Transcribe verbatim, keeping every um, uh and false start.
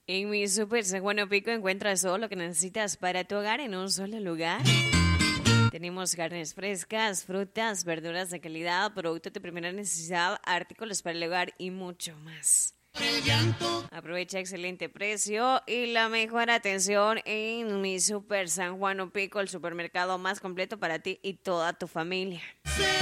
En mi Super San Juan Pico encuentras todo lo que necesitas para tu hogar en un solo lugar. Tenemos carnes frescas, frutas, verduras de calidad, productos de primera necesidad, artículos para el hogar y mucho más. Aprovecha excelente precio y la mejor atención en mi Super San Juan Pico, el supermercado más completo para ti y toda tu familia.